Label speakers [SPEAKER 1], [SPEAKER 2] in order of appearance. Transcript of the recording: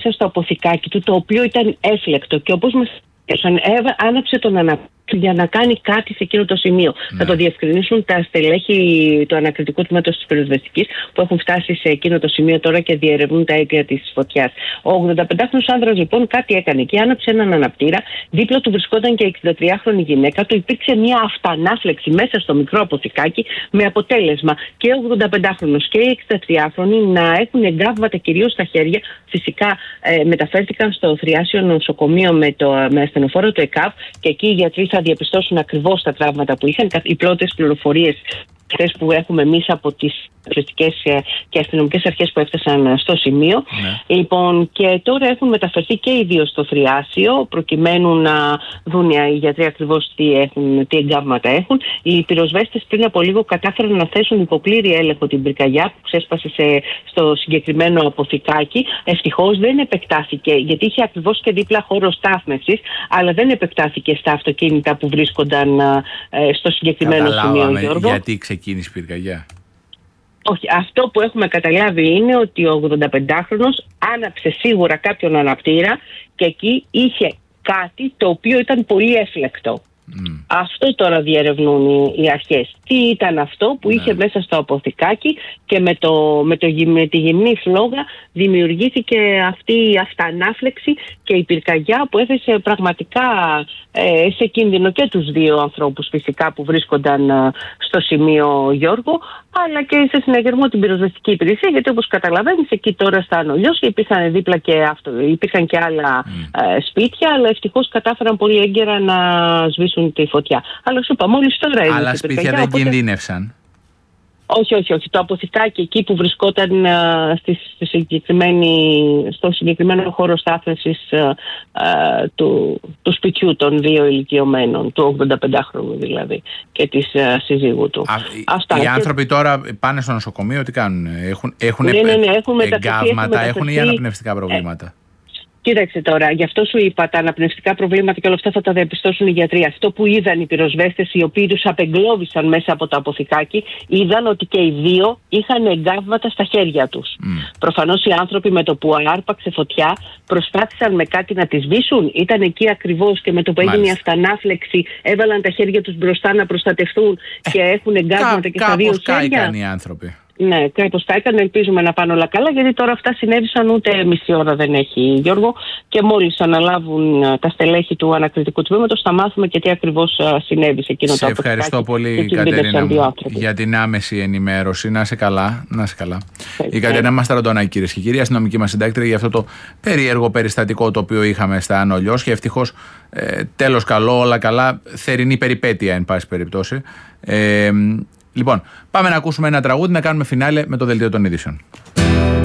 [SPEAKER 1] μέσα στο αποθηκάκι του, το οποίο ήταν έφλεκτο και όπως μας άναψε τον αναπτύσσο για να κάνει κάτι σε εκείνο το σημείο. Θα το διευκρινίσουν τα στελέχη του ανακριτικού τμήματος της πυροσβεστικής που έχουν φτάσει σε εκείνο το σημείο τώρα και διερευνούν τα αίτια της φωτιάς. Ο 85χρονος άνδρας λοιπόν κάτι έκανε και άναψε έναν αναπτήρα. Δίπλα του βρισκόταν και η 63χρονη γυναίκα του. Υπήρξε μια αυτανάφλεξη μέσα στο μικρό αποθηκάκι με αποτέλεσμα και ο 85χρονος και η 63χρονη να έχουν εγκάβματα κυρίως στα χέρια. Φυσικά μεταφέρθηκαν στο θριάσιο νοσοκομείο με ασθενοφόρο του ΕΚΑΒ και εκεί οι γιατροί θα διαπιστώσουν ακριβώς τα τραύματα που είχαν. Οι πρώτες πληροφορίες αυτές που έχουμε εμείς από τις αστυνομικές και αστυνομικές αρχές που έφτασαν στο σημείο. Λοιπόν, και τώρα έχουν μεταφερθεί και οι δύο στο θριάσιο προκειμένου να δουν οι γιατροί ακριβώς τι εγκάβματα έχουν. Οι πυροσβέστες πριν από λίγο κατάφεραν να θέσουν υποπλήρη έλεγχο την πυρκαγιά που ξέσπασε στο συγκεκριμένο αποθηκάκι. Ευτυχώς δεν επεκτάθηκε, γιατί είχε ακριβώς και δίπλα χώρο στάθμευσης, αλλά δεν επεκτάθηκε στα αυτοκίνητα που βρίσκονταν στο συγκεκριμένο σημείο, Γιώργο.
[SPEAKER 2] Γιατί ξεκίνησε η πυρκαγιά?
[SPEAKER 1] Όχι, αυτό που έχουμε καταλάβει είναι ότι ο 85χρονος άναψε σίγουρα κάποιον αναπτήρα και εκεί είχε κάτι το οποίο ήταν πολύ έφλεκτο. Αυτό τώρα διερευνούν οι αρχές. Τι ήταν αυτό που είχε μέσα στο αποθηκάκι και με τη γυμνή φλόγα δημιουργήθηκε αυτή η αυτανάφλεξη και η πυρκαγιά που έθεσε πραγματικά σε κίνδυνο και τους δύο ανθρώπους φυσικά που βρίσκονταν στο σημείο, Γιώργο, αλλά και σε συναγερμό την πυροσβεστική υπηρεσία, γιατί όπως καταλαβαίνεις εκεί τώρα στα Ανολιώσια υπήρχαν και άλλα σπίτια, αλλά ευτυχώς κατάφεραν πολύ έγκαιρα να σβήσουν τη φωτιά. Αλλά σου είπα, μόλις τώρα έγινε.
[SPEAKER 2] Άλλα σπίτια δεν κινδύνευσαν? Όχι. Το αποθηκάκι εκεί που βρισκόταν στο συγκεκριμένο χώρο στάθμευσης του σπιτιού των δύο ηλικιωμένων, του 85χρονου δηλαδή, και της σύζυγου του. Οι άνθρωποι τώρα πάνε στο νοσοκομείο, τι κάνουν? Έχουν εγκάβματα, έχουν ή αναπνευστικά προβλήματα?
[SPEAKER 1] Κοίταξε τώρα, γι' αυτό σου είπα, τα αναπνευστικά προβλήματα και όλα αυτά θα τα διαπιστώσουν οι γιατροί. Αυτό που είδαν οι πυροσβέστες, οι οποίοι τους απεγκλώβησαν μέσα από το αποθηκάκι, είδαν ότι και οι δύο είχαν εγκάβματα στα χέρια τους. Προφανώς οι άνθρωποι με το που άρπαξε φωτιά προσπάθησαν με κάτι να τη σβήσουν. Ήταν εκεί ακριβώς και με το που έγινε η αυτανάφλεξη έβαλαν τα χέρια τους μπροστά να προστατευτούν και έχουν εγκάβματα και στα δύο χέρια.
[SPEAKER 2] Κάπως κάηκαν οι άνθρωποι.
[SPEAKER 1] Ναι, κάπως τα έκανε. Ελπίζουμε να πάνε όλα καλά, γιατί τώρα αυτά συνέβησαν, ούτε μισή ώρα δεν έχει, Γιώργο. Και μόλις αναλάβουν τα στελέχη του ανακριτικού τμήματος, θα μάθουμε και τι ακριβώς συνέβη σε εκείνο το αποθηκάκι.
[SPEAKER 2] Σε ευχαριστώ πολύ, Κατερίνα, για την άμεση ενημέρωση. Να είσαι καλά. Η Κατερίνα Μαστραντονάκη, κυρίες και κύριοι, αστυνομική μας συντάκτρια, για αυτό το περίεργο περιστατικό το οποίο είχαμε στα Ανολιώσια. Ευτυχώς τέλος καλό, όλα καλά. Θερινή περιπέτεια, εν πάση περιπτώσει. Λοιπόν, πάμε να ακούσουμε ένα τραγούδι, να κάνουμε φινάλε με το δελτίο των ειδήσεων.